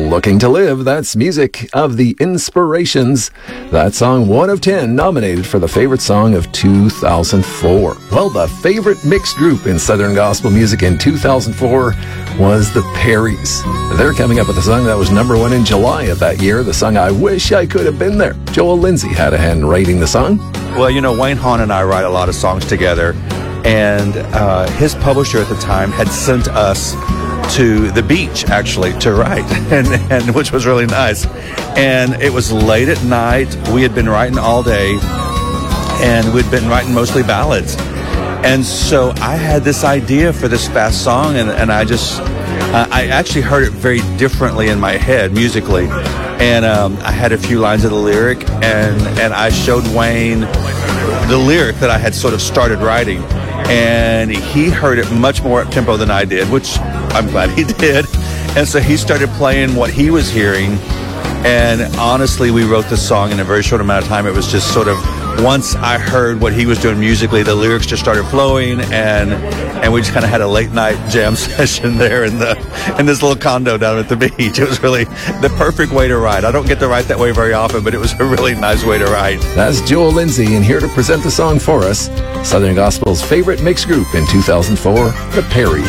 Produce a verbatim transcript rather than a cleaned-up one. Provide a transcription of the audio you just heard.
Looking to Live. That's music of The Inspirations. That song, one of ten, nominated for the favorite song of two thousand four. Well, the favorite mixed group in Southern gospel music in two thousand four was the Perrys. They're coming up with a song that was number one in July of that year, the song I Wish I Could Have Been There. Joel Lindsay had a hand writing the song. Well, you know, Wayne Hahn and I write a lot of songs together, and uh, his publisher at the time had sent us to the beach, actually, to write, and, and which was really nice. And it was late at night. We had been writing all day, and we'd been writing mostly ballads. And so I had this idea for this fast song, and, and I just, uh, I actually heard it very differently in my head musically. And um, I had a few lines of the lyric, and, and I showed Wayne the lyric that I had sort of started writing. And he heard it much more up tempo than I did, which I'm glad he did. And so he started playing what he was hearing. And honestly, we wrote this song in a very short amount of time. It was just sort of, once I heard what he was doing musically, the lyrics just started flowing, and and we just kind of had a late night jam session there in the in this little condo down at the beach. It was really the perfect way to write. I don't get to write that way very often, but it was a really nice way to write. That's Joel Lindsay, and here to present the song for us, Southern Gospel's favorite mixed group in two thousand four, the Perrys.